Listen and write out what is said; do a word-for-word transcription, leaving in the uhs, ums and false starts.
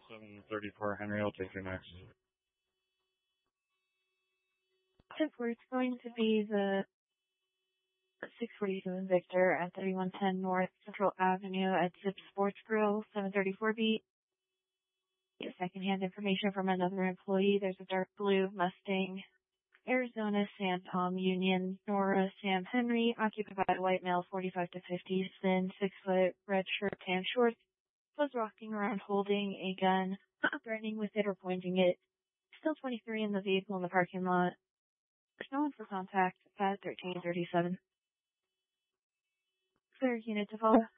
seven thirty-four Henry, I'll take your next. It's going to be the six forty-seven Victor at thirty-one ten North Central Avenue at Zip Sports Grill, seven thirty-four B. Secondhand information from another employee. There's a dark blue Mustang, Arizona Sam Tom Union, Nora Sam Henry, occupied white male, forty-five to fifty, thin, six foot, red shirt, tan shorts, was walking around holding a gun, threatening with it or pointing it. Still twenty-three in the vehicle in the parking lot. There's no one for contact at thirteen thirty-seven. Clear unit to follow.